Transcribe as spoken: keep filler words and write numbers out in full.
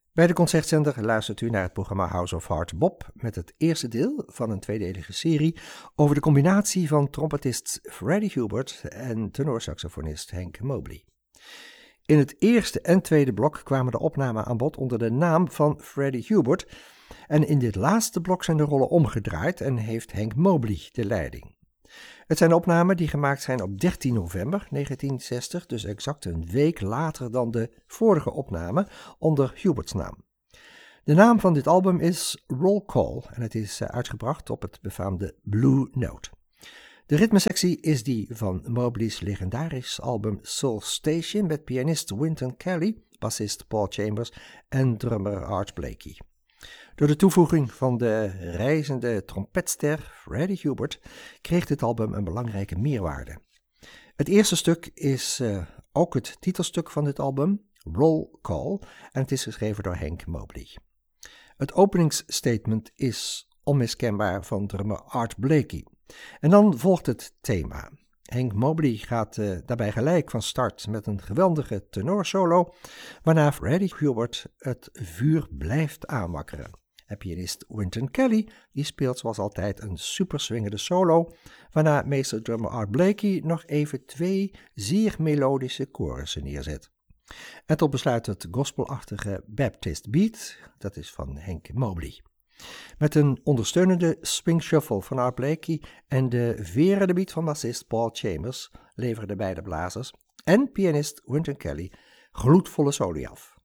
Bij de Concertzender luistert u naar het programma House of Hard Bop met het eerste deel van een tweedelige serie over de combinatie van trompetist Freddie Hubert en tenorsaxofonist Hank Mobley. In het eerste en tweede blok kwamen de opnamen aan bod onder de naam van Freddie Hubert en in dit laatste blok zijn de rollen omgedraaid en heeft Hank Mobley de leiding. Het zijn opnamen die gemaakt zijn op dertien november negentien zestig, dus exact een week later dan de vorige opname onder Hubert's naam. De naam van dit album is Roll Call en het is uitgebracht op het befaamde Blue Note. De ritmesectie is die van Mobley's legendarisch album Soul Station met pianist Wynton Kelly, bassist Paul Chambers en drummer Art Blakey. Door de toevoeging van de reizende trompetster Freddie Hubert kreeg dit album een belangrijke meerwaarde. Het eerste stuk is uh, ook het titelstuk van dit album, Roll Call, en het is geschreven door Hank Mobley. Het openingsstatement is onmiskenbaar van drummer Art Blakey. En dan volgt het thema. Hank Mobley gaat uh, daarbij gelijk van start met een geweldige tenorsolo, waarna Freddie Hubert het vuur blijft aanwakkeren. En pianist Wynton Kelly die speelt zoals altijd een super swingende solo, waarna meesterdrummer Art Blakey nog even twee zeer melodische chorussen neerzet. En tot besluit het gospelachtige Baptist Beat, dat is van Hank Mobley. Met een ondersteunende swing shuffle van Art Blakey en de verende beat van bassist Paul Chambers leveren de beide blazers en pianist Wynton Kelly gloedvolle soli af.